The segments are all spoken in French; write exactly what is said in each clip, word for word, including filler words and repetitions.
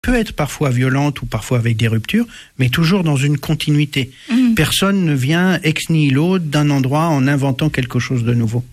peut être parfois violente ou parfois avec des ruptures, mais toujours dans une continuité. Mmh. Personne ne vient ex nihilo d'un endroit en inventant quelque chose de nouveau.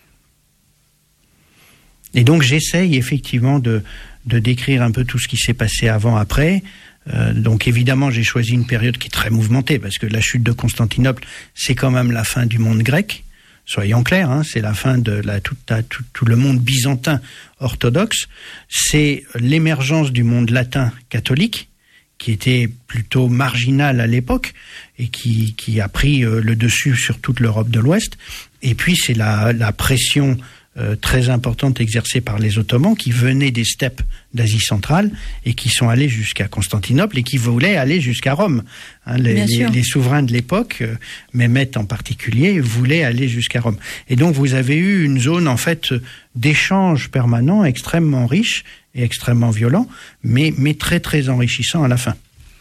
Et donc j'essaye effectivement de, de décrire un peu tout ce qui s'est passé avant, après. Euh, donc évidemment j'ai choisi une période qui est très mouvementée, parce que la chute de Constantinople, c'est quand même la fin du monde grec. Soyons clairs, hein, c'est la fin de la, tout, tout, tout le monde byzantin orthodoxe. C'est l'émergence du monde latin catholique, qui était plutôt marginal à l'époque et qui, qui a pris euh, le dessus sur toute l'Europe de l'Ouest. Et puis c'est la, la pression euh, très importante exercée par les Ottomans, qui venaient des steppes d'Asie centrale et qui sont allés jusqu'à Constantinople et qui voulaient aller jusqu'à Rome. Hein, les, les, les souverains de l'époque, euh, Mehmet en particulier, voulaient aller jusqu'à Rome. Et donc vous avez eu une zone en fait d'échange permanent extrêmement riche et extrêmement violent, mais, mais très très enrichissant à la fin.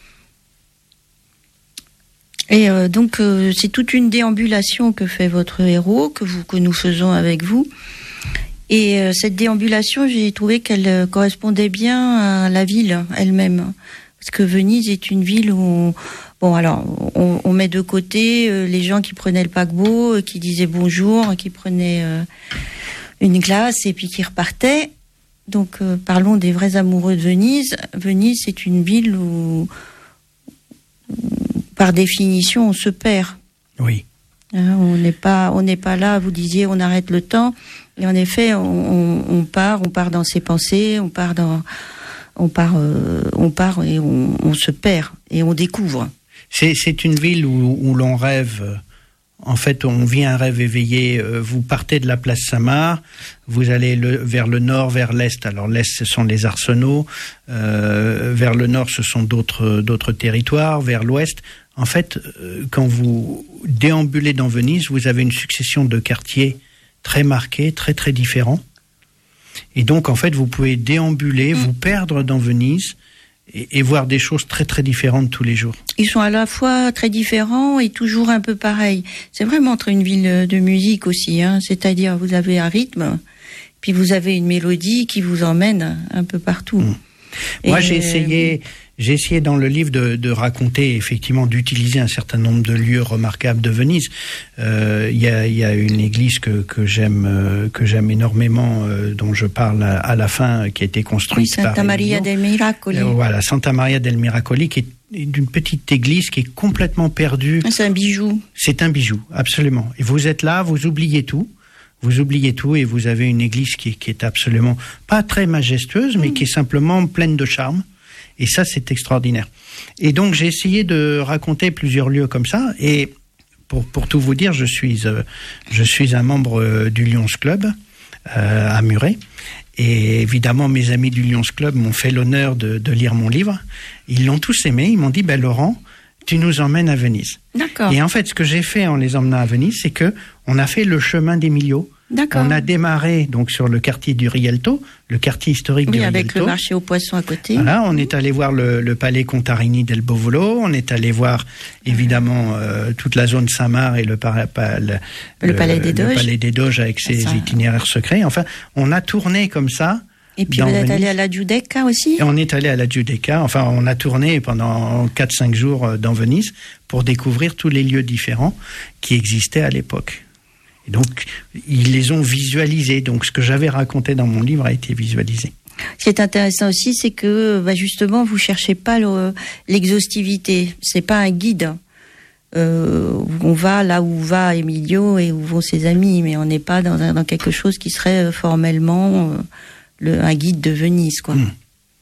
Et euh, donc euh, c'est toute une déambulation que fait votre héros, que, vous, que nous faisons avec vous. Et euh, cette déambulation, j'ai trouvé qu'elle euh, correspondait bien à la ville elle-même. Parce que Venise est une ville où, on, bon alors, on, on met de côté euh, les gens qui prenaient le paquebot, euh, qui disaient bonjour, qui prenaient euh, une glace et puis qui repartaient. Donc euh, parlons des vrais amoureux de Venise. Venise, c'est une ville où, où par définition, on se perd. Oui. Hein, on n'est pas, on n'est pas là. Vous disiez, on arrête le temps. Et en effet, on, on, on part, on part dans ses pensées, on part dans, on part, euh, on part et on, on se perd et on découvre. C'est, c'est une ville où, où l'on rêve. En fait, on vit un rêve éveillé. Vous partez de la place Saint-Marc, vous allez le, vers le nord, vers l'est. Alors l'est, ce sont les arsenaux. Euh, vers le nord, ce sont d'autres, d'autres territoires. Vers l'ouest, en fait, quand vous déambulez dans Venise, vous avez une succession de quartiers très marqués, très très différents. Et donc, en fait, vous pouvez déambuler, mmh. vous perdre dans Venise et, et voir des choses très très différentes tous les jours. Ils sont à la fois très différents et toujours un peu pareils. C'est vraiment entre une ville de musique aussi, hein. C'est-à-dire vous avez un rythme, puis vous avez une mélodie qui vous emmène un peu partout. Mmh. Moi, j'ai essayé... J'ai essayé dans le livre de, de raconter, effectivement, d'utiliser un certain nombre de lieux remarquables de Venise. Euh, il y a, y a une église que, que j'aime, euh, que j'aime énormément, euh, dont je parle à, à la fin, qui a été construite oui, Santa par Maria del Miracoli. Euh, voilà, Santa Maria del Miracoli, qui est d'une petite église qui est complètement perdue. C'est un bijou. C'est un bijou, absolument. Et vous êtes là, vous oubliez tout. Vous oubliez tout et vous avez une église qui, qui est absolument pas très majestueuse, mais mmh. qui est simplement pleine de charme. Et ça, c'est extraordinaire. Et donc, j'ai essayé de raconter plusieurs lieux comme ça. Et pour, pour tout vous dire, je suis, euh, je suis un membre euh, du Lions Club euh, à Muret. Et évidemment, mes amis du Lions Club m'ont fait l'honneur de, de lire mon livre. Ils l'ont tous aimé. Ils m'ont dit, ben, Laurent, tu nous emmènes à Venise. D'accord. Et en fait, ce que j'ai fait en les emmenant à Venise, c'est que on a fait le chemin d'Emilio. D'accord. On a démarré donc sur le quartier du Rialto, le quartier historique oui, du Rialto. Oui, avec le marché aux poissons à côté. Voilà, on est allé voir le, le palais Contarini del Bovolo, on est allé voir évidemment euh, toute la zone Saint-Marc et le, par, pa, le, le, le palais des Doges, le palais des Doges avec ses ça. itinéraires secrets. Enfin, on a tourné comme ça. Et puis vous êtes allé à la Giudecca aussi ? Et on est allé à la Giudecca. Enfin, on a tourné pendant quatre cinq jours dans Venise pour découvrir tous les lieux différents qui existaient à l'époque. Et donc, ils les ont visualisés. Donc, ce que j'avais raconté dans mon livre a été visualisé. Ce qui est intéressant aussi, c'est que, bah justement, vous cherchez pas le, l'exhaustivité. C'est pas un guide. Euh, on va là où va Emilio et où vont ses amis, mais on n'est pas dans, un, dans quelque chose qui serait formellement euh, le, un guide de Venise, quoi. Mmh.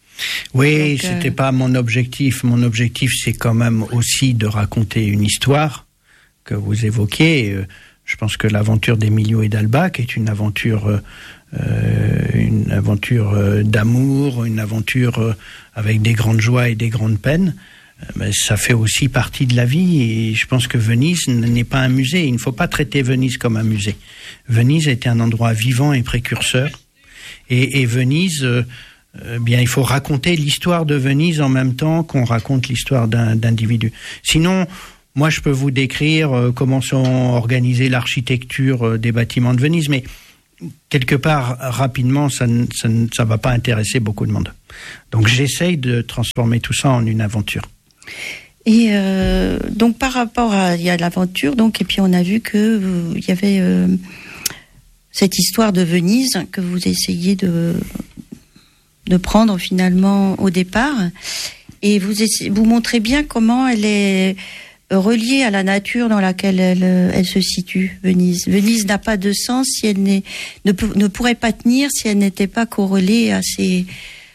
Oui, donc, c'était euh... pas mon objectif. Mon objectif, c'est quand même aussi de raconter une histoire que vous évoquez. Je pense que l'aventure d'Emilio et d'Alba, qui est une aventure, euh, une aventure euh, d'amour, une aventure euh, avec des grandes joies et des grandes peines, euh, ben, ça fait aussi partie de la vie. Et je pense que Venise n'est pas un musée. Il ne faut pas traiter Venise comme un musée. Venise était un endroit vivant et précurseur. Et, et Venise, euh, euh, bien, il faut raconter l'histoire de Venise en même temps qu'on raconte l'histoire d'un, d'individus. Sinon, moi, je peux vous décrire euh, comment sont organisées l'architecture euh, des bâtiments de Venise, mais quelque part, rapidement, ça ne ça, ça va pas intéresser beaucoup de monde. Donc j'essaye de transformer tout ça en une aventure. Et euh, donc par rapport à, il y a l'aventure, donc, et puis on a vu que vous, il y avait euh, cette histoire de Venise que vous essayez de, de prendre finalement au départ. Et vous, essayez, vous montrez bien comment elle est reliée à la nature dans laquelle elle, elle se situe, Venise. Venise n'a pas de sens si elle n'est, ne, ne pourrait pas tenir si elle n'était pas corrélée à, ces,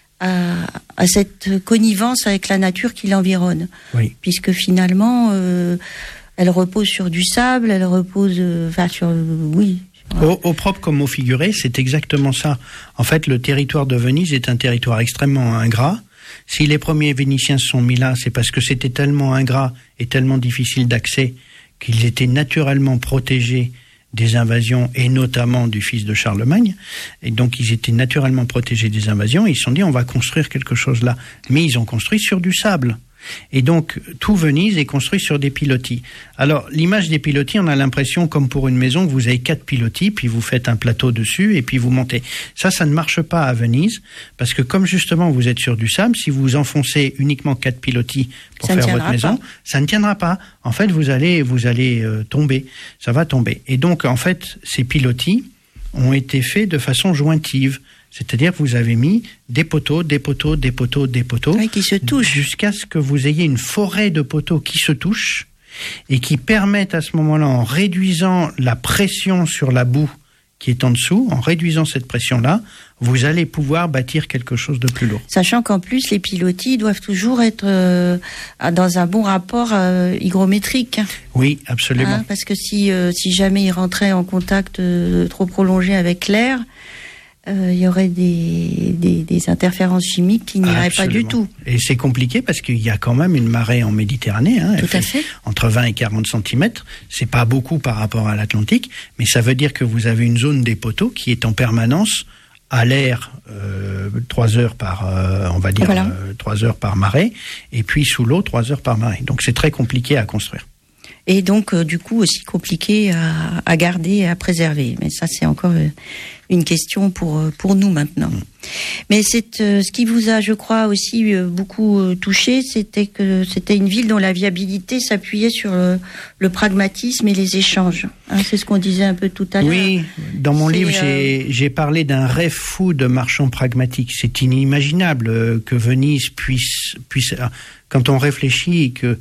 à, à cette connivence avec la nature qui l'environne. Oui. Puisque finalement, euh, elle repose sur du sable, elle repose, euh, enfin sur, euh, oui. Au, au propre comme au figuré, c'est exactement ça. En fait, le territoire de Venise est un territoire extrêmement ingrat. Si les premiers Vénitiens se sont mis là, c'est parce que c'était tellement ingrat et tellement difficile d'accès qu'ils étaient naturellement protégés des invasions, et notamment du fils de Charlemagne. Et donc, ils étaient naturellement protégés des invasions. Et ils se sont dit, on va construire quelque chose là. Mais ils ont construit sur du sable. Et donc, tout Venise est construit sur des pilotis. Alors, l'image des pilotis, on a l'impression, comme pour une maison, que vous avez quatre pilotis, puis vous faites un plateau dessus, et puis vous montez. Ça, ça ne marche pas à Venise, parce que comme justement vous êtes sur du sable, si vous enfoncez uniquement quatre pilotis pour ça faire votre maison, pas. ça ne tiendra pas. En fait, vous allez, vous allez euh, tomber. Ça va tomber. Et donc, en fait, ces pilotis ont été faits de façon jointive. C'est-à-dire que vous avez mis des poteaux, des poteaux, des poteaux, des poteaux, oui, qui se touchent, jusqu'à ce que vous ayez une forêt de poteaux qui se touchent et qui permettent à ce moment-là, en réduisant la pression sur la boue qui est en dessous, en réduisant cette pression-là, vous allez pouvoir bâtir quelque chose de plus lourd. Sachant qu'en plus, les pilotis doivent toujours être euh, dans un bon rapport euh, hygrométrique. Oui, absolument. Hein, parce que si, euh, si jamais ils rentraient en contact euh, trop prolongé avec l'air, Euh, il y aurait des, des, des interférences chimiques qui n'iraient pas du tout. Et c'est compliqué parce qu'il y a quand même une marée en Méditerranée. Hein, tout à fait. Entre vingt et quarante centimètres. C'est pas beaucoup par rapport à l'Atlantique, mais ça veut dire que vous avez une zone des poteaux qui est en permanence à l'air euh, trois heures par, euh, on va dire, voilà. euh, trois heures par marée, et puis sous l'eau trois heures par marée. Donc c'est très compliqué à construire. Et donc, euh, du coup, aussi compliqué à, à garder et à préserver. Mais ça, c'est encore euh, une question pour, pour nous maintenant. Mmh. Mais c'est, euh, ce qui vous a, je crois, aussi euh, beaucoup euh, touché, c'était que c'était une ville dont la viabilité s'appuyait sur le, le pragmatisme et les échanges. Hein, c'est ce qu'on disait un peu tout à l'heure. Oui, dans mon c'est, livre, euh... j'ai, j'ai parlé d'un rêve fou de marchand pragmatique. C'est inimaginable que Venise puisse... puisse quand on réfléchit que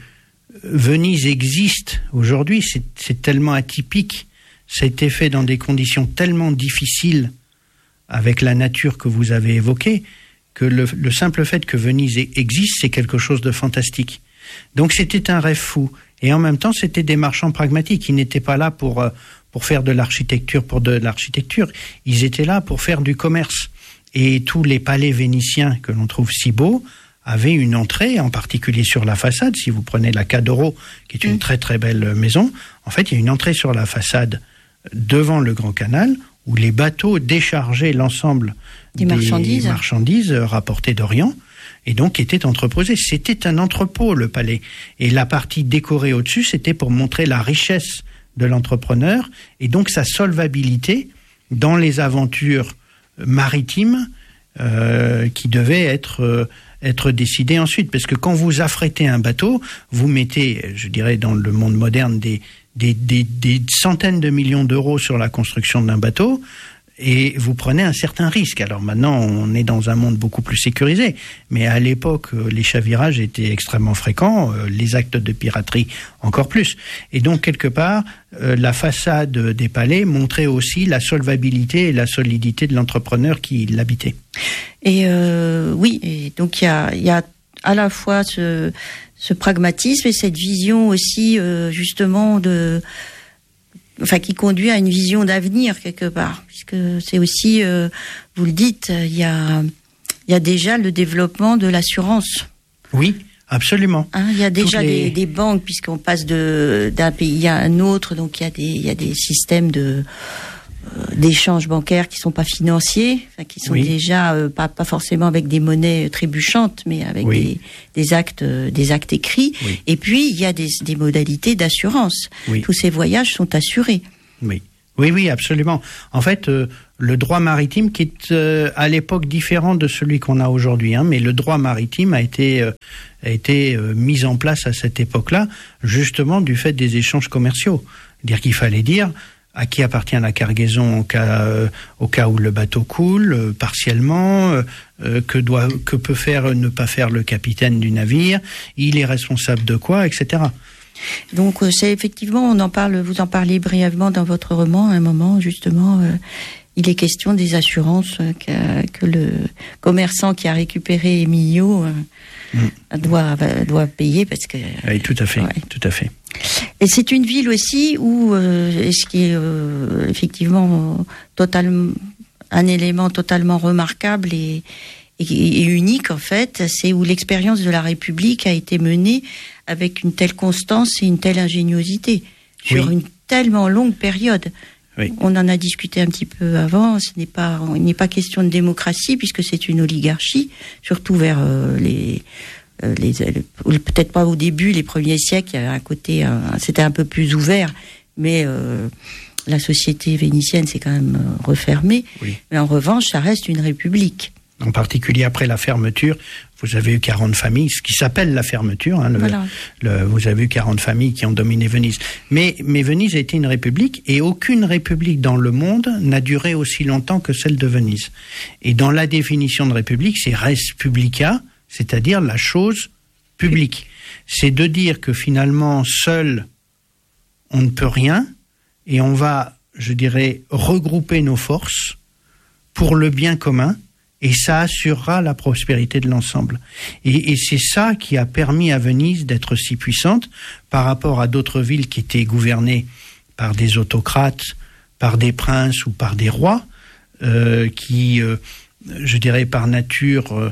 Venise existe aujourd'hui, c'est, c'est tellement atypique, ça a été fait dans des conditions tellement difficiles avec la nature que vous avez évoquée, que le, le simple fait que Venise existe, c'est quelque chose de fantastique. Donc c'était un rêve fou. Et en même temps, c'était des marchands pragmatiques. Ils n'étaient pas là pour, pour faire de l'architecture pour de l'architecture. Ils étaient là pour faire du commerce. Et tous les palais vénitiens que l'on trouve si beaux avait une entrée, en particulier sur la façade. Si vous prenez la Cadoro, qui est une mmh. très très belle maison, en fait, il y a une entrée sur la façade devant le Grand Canal, où les bateaux déchargeaient l'ensemble des, des marchandises. marchandises rapportées d'Orient, et donc étaient entreposées. C'était un entrepôt, le palais. Et la partie décorée au-dessus, c'était pour montrer la richesse de l'entrepreneur, et donc sa solvabilité dans les aventures maritimes euh, qui devaient être... Euh, être décidé ensuite, parce que quand vous affrétez un bateau, vous mettez, je dirais dans le monde moderne, des, des, des, des centaines de millions d'euros sur la construction d'un bateau, et vous prenez un certain risque. Alors maintenant, on est dans un monde beaucoup plus sécurisé, mais à l'époque, les chavirages étaient extrêmement fréquents, les actes de piraterie encore plus. Et donc, quelque part, la façade des palais montrait aussi la solvabilité et la solidité de l'entrepreneur qui l'habitait. Et euh, oui, et donc il y a, y a à la fois ce, ce pragmatisme et cette vision aussi euh, justement de, enfin qui conduit à une vision d'avenir quelque part, puisque c'est aussi, euh, vous le dites, il y a, il y a déjà le développement de l'assurance. Oui. Absolument. Hein, il y a déjà les... des, des banques, puisqu'on passe de, d'un pays à un autre, donc il y a des, il y a des systèmes de d'échanges bancaires qui sont pas financiers, enfin, qui sont oui. déjà euh, pas pas forcément avec des monnaies trébuchantes, mais avec oui. des, des actes euh, des actes écrits. Oui. Et puis il y a des, des modalités d'assurance. Oui. Tous ces voyages sont assurés. Oui. Oui, oui, absolument. En fait, euh, le droit maritime qui est euh, à l'époque différent de celui qu'on a aujourd'hui, hein, mais le droit maritime a été euh, a été euh, mis en place à cette époque-là, justement du fait des échanges commerciaux. C'est-à-dire qu'il fallait dire à qui appartient la cargaison au cas euh, au cas où le bateau coule euh, partiellement, euh, que doit que peut faire ne pas faire le capitaine du navire, il est responsable de quoi, et cetera. Donc c'est effectivement, on en parle, vous en parlez brièvement dans votre roman, à un moment justement. Euh, Il est question des assurances que, que le commerçant qui a récupéré Emilio euh, mm. doit, doit payer parce que. Oui, tout à fait, ouais. tout à fait. Et c'est une ville aussi où, euh, ce qui est euh, effectivement totalement un élément totalement remarquable et, et, et unique en fait, c'est où l'expérience de la République a été menée avec une telle constance et une telle ingéniosité sur oui. une tellement longue période. Oui. On en a discuté un petit peu avant. Ce n'est pas, il n'est pas question de démocratie puisque c'est une oligarchie, surtout vers euh, les, euh, les, les, peut-être pas au début, les premiers siècles. Il y avait un côté, euh, c'était un peu plus ouvert, mais euh, la société vénitienne s'est quand même euh, refermée. Oui. Mais en revanche, ça reste une république. En particulier après la fermeture, vous avez eu quarante familles, ce qui s'appelle la fermeture. Hein, le, voilà. le, vous avez eu quarante familles qui ont dominé Venise. Mais, mais Venise a été une république et aucune république dans le monde n'a duré aussi longtemps que celle de Venise. Et dans la définition de république, c'est res publica, c'est-à-dire la chose publique. C'est de dire que finalement, seul, on ne peut rien et on va, je dirais, regrouper nos forces pour le bien commun. Et ça assurera la prospérité de l'ensemble. Et, et c'est ça qui a permis à Venise d'être si puissante par rapport à d'autres villes qui étaient gouvernées par des autocrates, par des princes ou par des rois, euh, qui, euh, je dirais, par nature,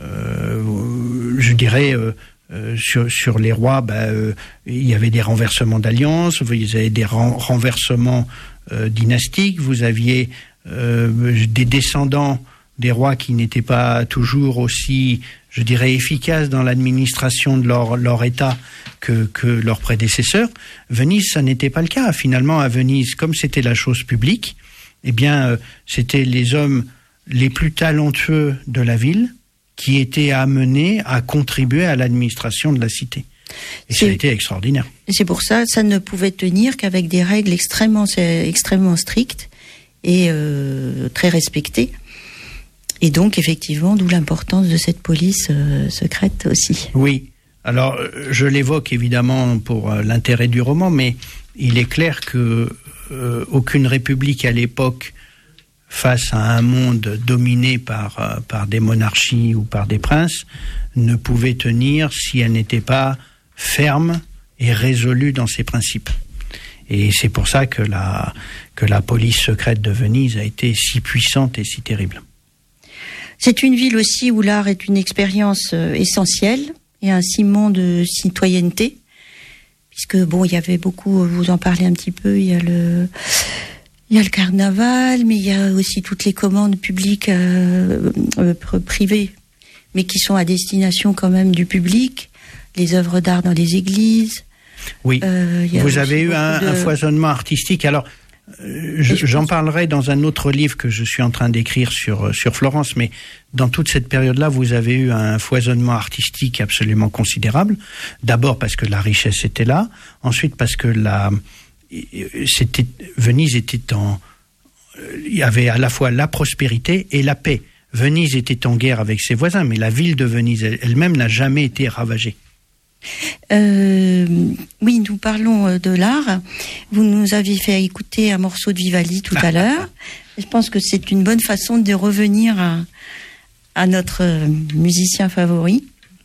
euh, je dirais, euh, euh, sur, sur les rois, bah, euh, il y avait des renversements d'alliances, vous avez des ren- renversements euh, dynastiques, vous aviez euh, des descendants des rois qui n'étaient pas toujours aussi, je dirais, efficaces dans l'administration de leur, leur État que, que leurs prédécesseurs. Venise, ça n'était pas le cas. Finalement, à Venise, comme c'était la chose publique, eh bien, euh, c'était les hommes les plus talentueux de la ville qui étaient amenés à contribuer à l'administration de la cité. Et c'est, ça a été extraordinaire. Et c'est pour ça, ça ne pouvait tenir qu'avec des règles extrêmement, extrêmement strictes et euh, très respectées. Et donc, effectivement, d'où l'importance de cette police euh, secrète aussi. Oui. Alors, je l'évoque évidemment pour euh, l'intérêt du roman, mais il est clair que euh, aucune république à l'époque, face à un monde dominé par, euh, par des monarchies ou par des princes, ne pouvait tenir si elle n'était pas ferme et résolue dans ses principes. Et c'est pour ça que la, que la police secrète de Venise a été si puissante et si terrible. C'est une ville aussi où l'art est une expérience essentielle et un ciment de citoyenneté, puisque bon, il y avait beaucoup, vous en parlez un petit peu, il y a le, il y a le carnaval, mais il y a aussi toutes les commandes publiques, euh, euh, privées, mais qui sont à destination quand même du public, les œuvres d'art dans les églises. Oui, euh, vous avez eu un, de... un foisonnement artistique. Alors, Je, j'en parlerai dans un autre livre que je suis en train d'écrire sur, sur Florence, mais dans toute cette période-là, vous avez eu un foisonnement artistique absolument considérable. D'abord parce que la richesse était là, ensuite parce que la, c'était, Venise était en... Il y avait à la fois la prospérité et la paix. Venise était en guerre avec ses voisins, mais la ville de Venise elle-même n'a jamais été ravagée. Euh, oui, nous parlons de l'art. Vous nous avez fait écouter un morceau de Vivaldi tout à l'heure. Je pense que c'est une bonne façon de revenir à, à notre musicien favori.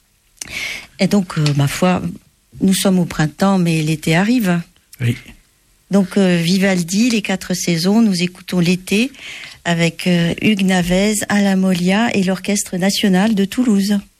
Et donc, euh, ma foi, nous sommes au printemps, mais l'été arrive. Oui. Donc, euh, Vivaldi, les quatre saisons, nous écoutons l'été avec euh, Hugues Navez, Alain Molia et l'Orchestre national de Toulouse.